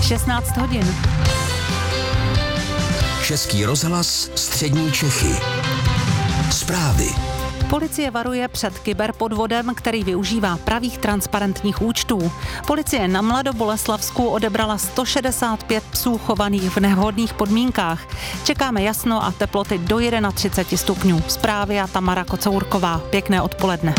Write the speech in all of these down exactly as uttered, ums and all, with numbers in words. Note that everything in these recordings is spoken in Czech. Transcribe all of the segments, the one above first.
šestnáct hodin. Český rozhlas Střední Čechy. Zprávy. Policie varuje před kyberpodvodem, který využívá pravých transparentních účtů. Policie na Mladoboleslavsku odebrala sto šedesát pět psů chovaných v nevhodných podmínkách. Čekáme jasno a teploty do třicet jedna stupňů. Zprávy a Tamara Kocourková. Pěkné odpoledne.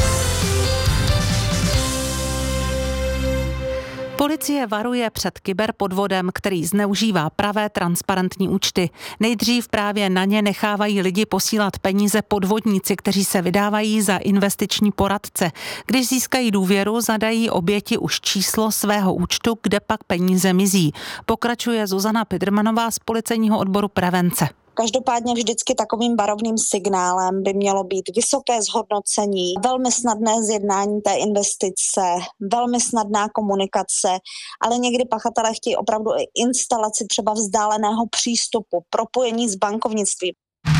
Policie varuje před kyberpodvodem, který zneužívá pravé transparentní účty. Nejdřív právě na ně nechávají lidi posílat peníze podvodníci, kteří se vydávají za investiční poradce. Když získají důvěru, zadají oběti už číslo svého účtu, kde pak peníze mizí. Pokračuje Zuzana Pidrmanová z policejního odboru prevence. Každopádně vždycky takovým varovným signálem by mělo být vysoké zhodnocení, velmi snadné zjednání té investice, velmi snadná komunikace, ale někdy pachatelé chtějí opravdu i instalaci třeba vzdáleného přístupu, propojení s bankovnictvím.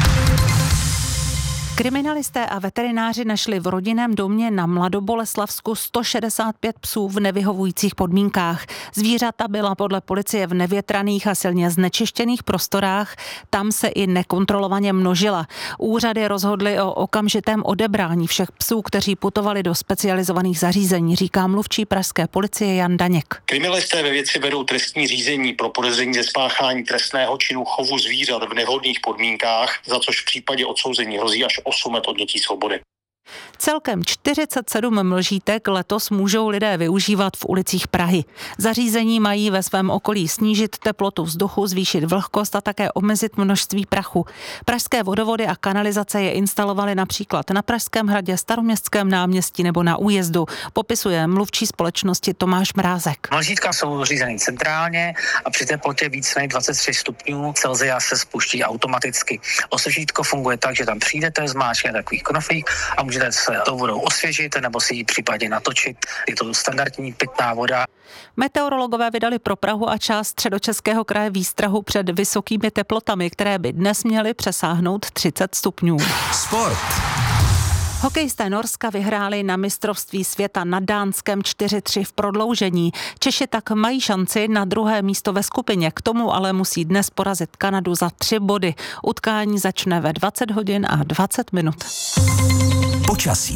Kriminalisté a veterináři našli v rodinném domě na Mladoboleslavsku sto šedesát pět psů v nevyhovujících podmínkách. Zvířata byla podle policie v nevětraných a silně znečištěných prostorách, tam se i nekontrolovaně množila. Úřady rozhodly o okamžitém odebrání všech psů, kteří putovali do specializovaných zařízení, říká mluvčí pražské policie Jan Daněk. Kriminalisté ve věci vedou trestní řízení pro podezření ze spáchání trestného činu chovu zvířat v nevhodných podmínkách, za což v případě odsouzení hrozí až osm let odnětí svobody. Celkem čtyřicet sedm mlžítek letos můžou lidé využívat v ulicích Prahy. Zařízení mají ve svém okolí snížit teplotu vzduchu, zvýšit vlhkost a také omezit množství prachu. Pražské vodovody a kanalizace je instalovaly například na Pražském hradě, Staroměstském náměstí nebo na Újezdu, popisuje mluvčí společnosti Tomáš Mrázek. Mlžítka jsou řízeny centrálně a při teplotě víc než dvacet tři stupňů Celsia se spuští automaticky. Osvěžítko funguje tak, že tam přijdete, zmáčknete takový knoflík a můžete se tou vodou osvěžit nebo si ji případně natočit. Je to standardní pitná voda. Meteorologové vydali pro Prahu a část Středočeského kraje výstrahu před vysokými teplotami, které by dnes měly přesáhnout třicet stupňů. Sport. Hokejisté Norska vyhráli na mistrovství světa na Dánskem čtyři tři v prodloužení. Češi tak mají šanci na druhé místo ve skupině. K tomu ale musí dnes porazit Kanadu za tři body. Utkání začne ve dvacet hodin a dvacet minut. Počasí.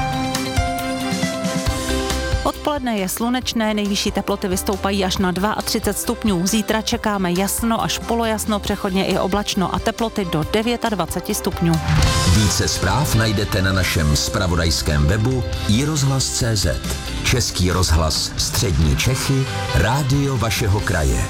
Odpoledne je slunečné, nejvyšší teploty vystoupají až na třicet dva stupňů. Zítra čekáme jasno až polojasno, přechodně i oblačno a teploty do dvacet devět stupňů. Více zpráv najdete na našem zpravodajském webu i rozhlas tečka cé zet. Český rozhlas Střední Čechy, rádio vašeho kraje.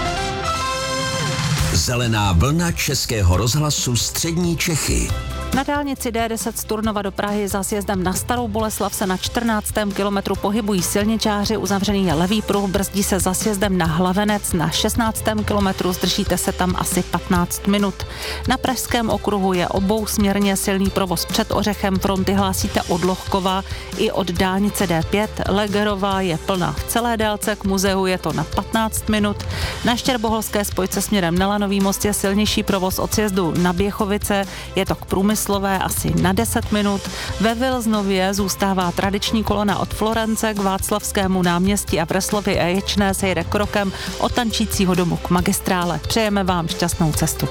Zelená vlna Českého rozhlasu Střední Čechy. Na dálnici D deset z Turnova do Prahy za sjezdem na Starou Boleslav se na čtrnáctém kilometru pohybují silničáři, uzavřený je levý pruh, brzdí se za sjezdem na Hlavenec, na šestnáctém kilometru zdržíte se tam asi patnáct minut. Na Pražském okruhu je obousměrně silný provoz před Ořechem, fronty hlásíte od Lohkova i od dálnice D pět, Legerová je plná v celé délce, k muzeu je to na patnáct minut. Na Štěrboholské spojce směrem na Lanový most je silnější provoz od sjezdu na Běchovice, je to k průmyslu Slové asi na deset minut. Ve Vilznově zůstává tradiční kolona od Florence k Václavskému náměstí a v Reslově a Ječné se jede krokem od Tančícího domu k magistrále. Přejeme vám šťastnou cestu.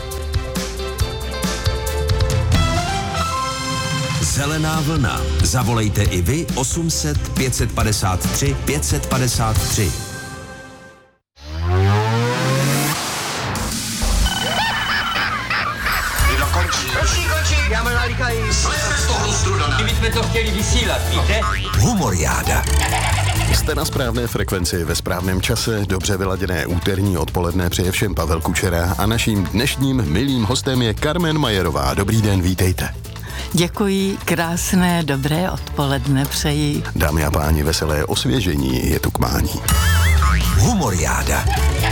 Zelená vlna. Zavolejte i vy osm set pět set padesát tři pět set padesát tři. Kdybychom to chtěli vysílat, víte? Humoriáda. Jste na správné frekvenci ve správném čase, dobře vyladěné úterní odpoledne přeje všem Pavel Kučera a naším dnešním milým hostem je Carmen Majerová. Dobrý den, vítejte. Děkuji, krásné, dobré odpoledne přeji. Dámy a páni, veselé osvěžení je tu k mání. Humoriáda.